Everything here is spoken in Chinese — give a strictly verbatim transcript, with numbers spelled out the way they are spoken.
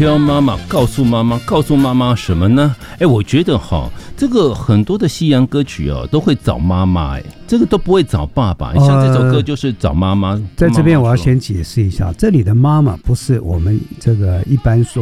tell 妈妈，告诉妈妈，告诉妈妈什么呢？哎，我觉得哈，这个很多的西洋歌曲哦，都会找妈妈，哎，这个都不会找爸爸。像这首歌就是找妈妈。 在这边我要先解释一下，这里的妈妈不是我们这个一般说